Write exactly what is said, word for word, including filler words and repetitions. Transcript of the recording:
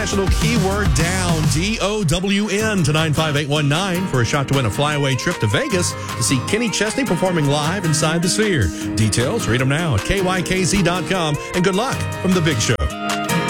National keyword down, D O W N to nine five eight one nine for a shot to win a flyaway trip to Vegas to see Kenny Chesney performing live inside the Sphere. Details, read them now at K Y K Z dot com, and good luck from The Big Show.